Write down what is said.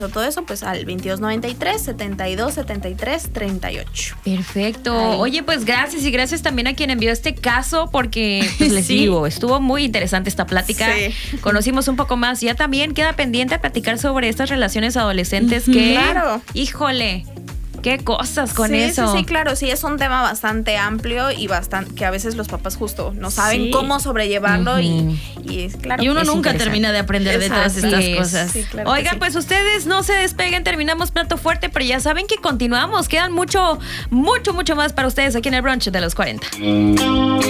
todo eso, pues al 2293-7273-38. Perfecto. Ay. Oye, pues gracias, y gracias también a quien envió este caso, porque pues, les digo, estuvo muy interesante esta plática. Sí. Conocimos un poco más. Ya también queda pendiente platicar sobre estas relaciones adolescentes que, claro, híjole, qué cosas con eso. Sí, claro, sí, es un tema bastante amplio y bastante que a veces los papás justo no saben cómo sobrellevarlo y es claro. Y uno nunca termina de aprender de todas estas cosas. Sí, claro. Oigan, pues ustedes no se despeguen, terminamos Plato Fuerte, pero ya saben que continuamos, quedan mucho más para ustedes aquí en el brunch de los 40.